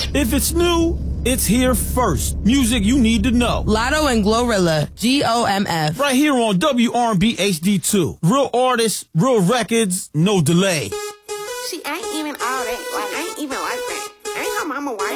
If it's new, it's here first. Music you need to know. Lotto and Glorilla, GOMF. Right here on WRB HD2. Real artists, real records, no delay. She ain't even all that. Like, ain't even like that. Ain't her mama white.